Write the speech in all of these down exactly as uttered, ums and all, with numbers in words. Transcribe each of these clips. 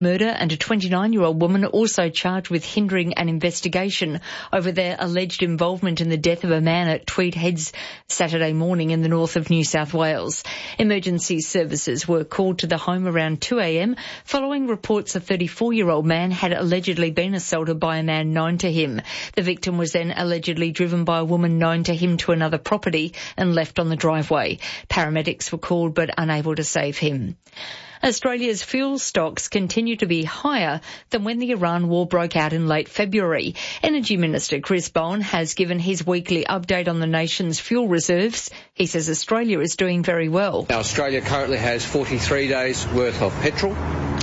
murder, and a twenty-nine-year-old woman also charged with hindering an investigation over their alleged involvement in the death of a man at Tweed Heads Saturday morning in the north of New South Wales. Emergency services were called to the home around two a.m. following reports a thirty-four-year-old man had allegedly been assaulted by a man known to him. The victim was then allegedly driven by a woman known to him to another property and left on the driveway. Paramedics were called but unable to save him. Australia's fuel stocks continue to be higher than when the Iran war broke out in late February. Energy Minister Chris Bowen has given his weekly update on the nation's fuel reserves. He says Australia is doing very well. Now, Australia currently has forty-three days worth of petrol,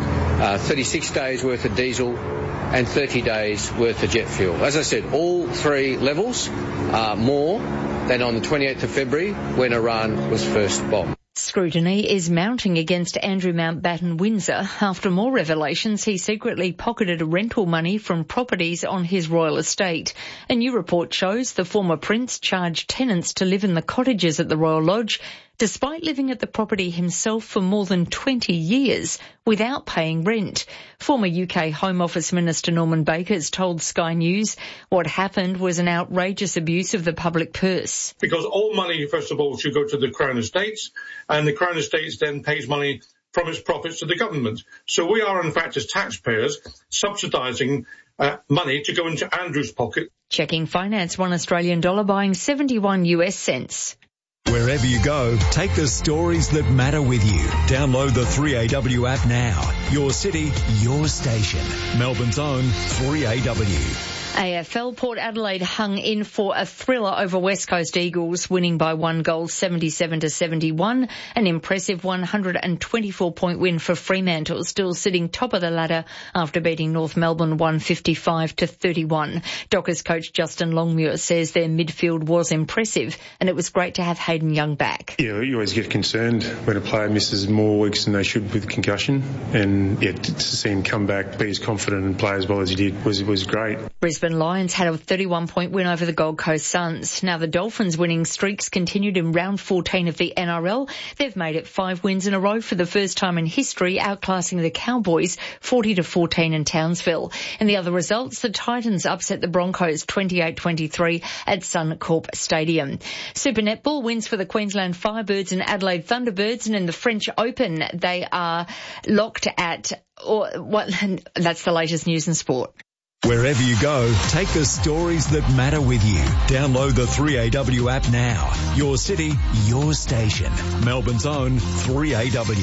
uh, thirty-six days worth of diesel and thirty days worth of jet fuel. As I said, all three levels are more than on the twenty-eighth of February when Iran was first bombed. Scrutiny is mounting against Andrew Mountbatten Windsor after more revelations he secretly pocketed rental money from properties on his royal estate. A new report shows the former prince charged tenants to live in the cottages at the Royal Lodge, despite living at the property himself for more than twenty years without paying rent. Former U K Home Office Minister Norman Baker has told Sky News what happened was an outrageous abuse of the public purse. Because all money, first of all, should go to the Crown Estates, and the Crown Estates then pays money from its profits to the government. So we are, in fact, as taxpayers, subsidising uh, money to go into Andrew's pocket. Checking finance, one Australian dollar buying seventy-one US cents. Wherever you go, take the stories that matter with you. Download the three A W app now. Your city, your station. Melbourne's own three A W. A F L, Port Adelaide hung in for a thriller over West Coast Eagles, winning by one goal, seventy-seven to seventy-one. An impressive one hundred twenty-four point win for Fremantle, still sitting top of the ladder after beating North Melbourne one fifty-five to thirty-one. Dockers coach Justin Longmuir says their midfield was impressive and it was great to have Hayden Young back. Yeah, you always get concerned when a player misses more weeks than they should with concussion, and yeah, to see him come back, be as confident and play as well as he did was was great. Brisbane Lions had a thirty-one point win over the Gold Coast Suns. Now the Dolphins' winning streaks continued in round fourteen of the N R L. They've made it five wins in a row for the first time in history, outclassing the Cowboys forty to fourteen in Townsville. In the other results, the Titans upset the Broncos twenty-eight twenty-three at Suncorp Stadium. Super Netball wins for the Queensland Firebirds and Adelaide Thunderbirds, and in the French Open, they are locked at, or what? That's the latest news in sport. Wherever you go, take the stories that matter with you. Download the three A W app now. Your city, your station. Melbourne's own three A W.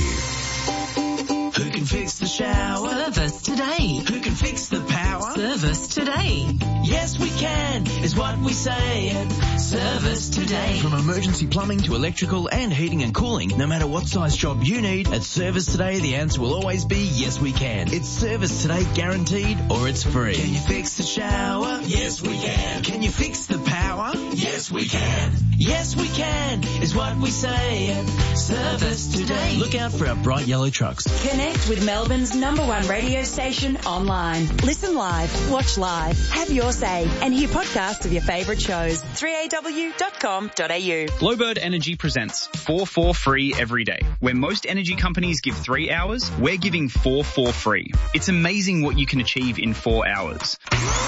Who can fix the shower? Service today. Who can fix the power? Service today. Yes, we can, is what we say at Service Today. From emergency plumbing to electrical and heating and cooling, no matter what size job you need, at Service Today, the answer will always be yes, we can. It's Service Today guaranteed, or it's free. Can you fix the shower? Yes, we can. Can you fix the power? Yes, we can. Yes, we can, is what we say at Service Today. Look out for our bright yellow trucks. Connect with Melbourne's number one radio station online. Listen live, watch live, have your say, and hear podcasts of your favourite shows. three A W dot com dot A U. Glowbird Energy presents four four free every day. Where most energy companies give three hours, we're giving four four free. It's amazing what you can achieve in four hours.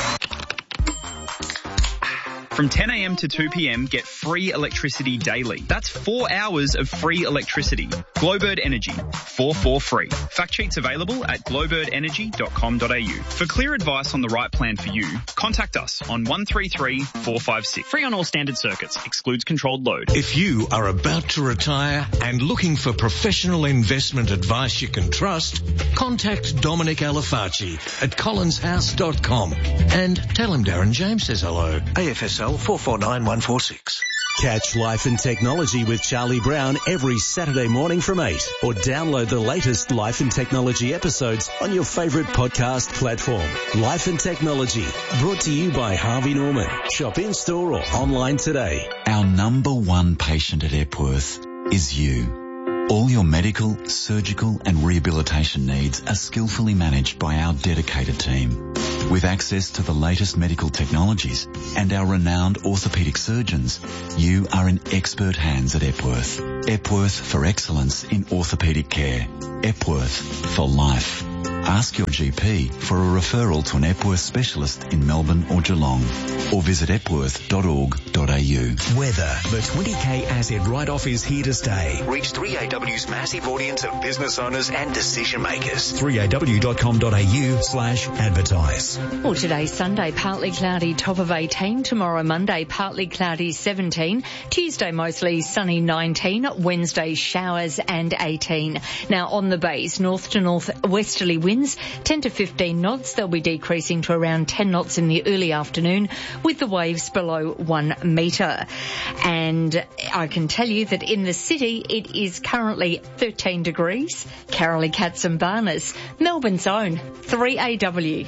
From ten a.m. to two p.m, get free electricity daily. That's four hours of free electricity. Glowbird Energy, four four free. Fact sheets available at glowbird energy dot com dot a u. For clear advice on the right plan for you, contact us on one three three, four five six. Free on all standard circuits. Excludes controlled load. If you are about to retire and looking for professional investment advice you can trust, contact Dominic Alafaci at collins house dot com and tell him Darren James says hello. A F S L four four nine one four six. Catch Life and Technology with Charlie Brown every Saturday morning from eight, or download the latest Life and Technology episodes on your favourite podcast platform. Life and Technology, brought to you by Harvey Norman. Shop in-store or online today. Our number one patient at Epworth is you. All your medical, surgical and rehabilitation needs are skillfully managed by our dedicated team. With access to the latest medical technologies and our renowned orthopaedic surgeons, you are in expert hands at Epworth. Epworth for excellence in orthopaedic care. Epworth for life. Ask your G P for a referral to an Epworth specialist in Melbourne or Geelong, or visit epworth dot org dot a u. Weather. The twenty K asset write-off is here to stay. Reach three A W's massive audience of business owners and decision makers. three A W dot com dot a u slash advertise. Well, today, Sunday, partly cloudy, top of eighteen. Tomorrow, Monday, partly cloudy, seventeen. Tuesday, mostly sunny, nineteen. Wednesday, showers and eighteen. Now, on the base, north to north westerly winds, ten to fifteen knots. They'll be decreasing to around ten knots in the early afternoon, with the waves below one metre. And I can tell you that in the city, it is currently thirteen degrees. Carolee Katz-Barnes, Melbourne's own three A W.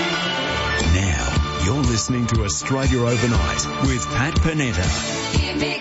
Now, you're listening to Australia Overnight with Pat Panetta.